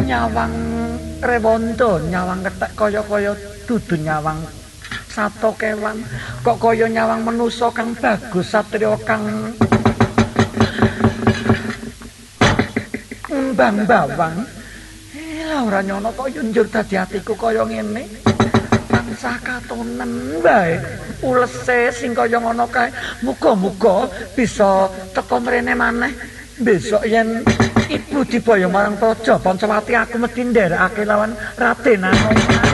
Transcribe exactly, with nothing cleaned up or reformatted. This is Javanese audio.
nyawang rewondo, nyawang ketek kaya-kaya dudu nyawang sato kewan, kok kaya nyawang manusa kang bagus, satriya kang mbang bawang. Eh lah ora nyono kok yo njur dadi atiku kaya ngene. Tansah katonen wae. Ulese sing kaya ngono kae. Muga-muga bisa teka mrene maneh. Besok yen Ibu dibaya marang Praja Pancawati aku mesti nderekake lawan Raden Anoman.